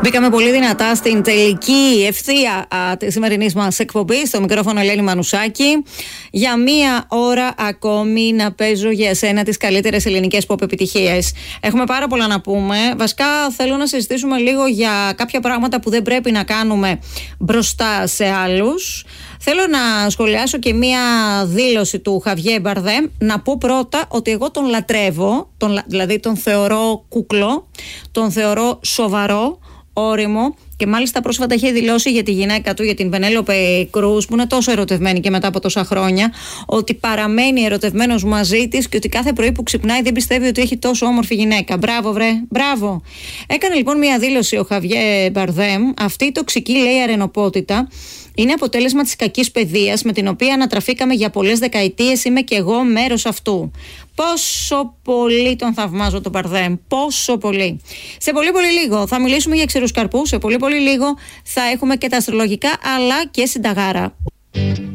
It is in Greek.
Μπήκαμε πολύ δυνατά στην τελική ευθεία της σημερινής μας εκπομπής. Στο μικρόφωνο Ελένη Μανουσάκη. Για μία ώρα ακόμη να παίζω για εσένα τις καλύτερες ελληνικές pop επιτυχίες. Έχουμε πάρα πολλά να πούμε. Βασικά θέλω να συζητήσουμε λίγο για κάποια πράγματα που δεν πρέπει να κάνουμε μπροστά σε άλλους. Θέλω να σχολιάσω και μία δήλωση του Χαβιέ Μπαρδέμ. Να πω πρώτα ότι εγώ τον λατρεύω, δηλαδή τον θεωρώ κούκλο, τον θεωρώ σοβαρό, όριμο, και μάλιστα πρόσφατα είχε δηλώσει για τη γυναίκα του, για την Πενέλοπε Κρούς, που είναι τόσο ερωτευμένη και μετά από τόσα χρόνια, ότι παραμένει ερωτευμένος μαζί της και ότι κάθε πρωί που ξυπνάει δεν πιστεύει ότι έχει τόσο όμορφη γυναίκα. Μπράβο, βρε, μπράβο. Έκανε λοιπόν μια δήλωση ο Χαβιέ Μπαρδέμ. Αυτή η τοξική, λέει, αρενοπότητα είναι αποτέλεσμα της κακής παιδείας με την οποία ανατραφήκαμε για πολλές δεκαετίες. Είμαι και εγώ μέρος αυτού. Πόσο πολύ τον θαυμάζω τον Μπαρδέμ. Πόσο πολύ. Σε πολύ πολύ λίγο θα μιλήσουμε για ξηρούς καρπούς. Σε πολύ πολύ λίγο θα έχουμε και τα αστρολογικά αλλά και συνταγάρα.